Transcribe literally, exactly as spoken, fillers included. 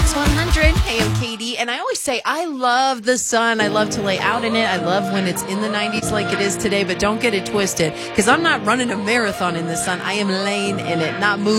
X one hundred. Hey, I'm Katie, and I always say I love the sun. I love to lay out in it. I love when it's in the nineties like it is today, but don't get it twisted, because I'm not running a marathon in the sun. I am laying in it, not moving.